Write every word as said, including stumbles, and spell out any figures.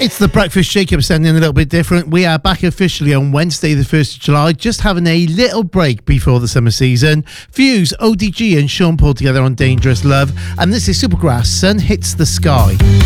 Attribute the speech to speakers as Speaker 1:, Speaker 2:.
Speaker 1: It's the Breakfast Shake-Up sounding a little bit different. We are back officially on Wednesday the first of July, just having a little break before the summer season. Fuse, O D G and Sean Paul together on Dangerous Love, and this is Supergrass, Sun Hits the Sky.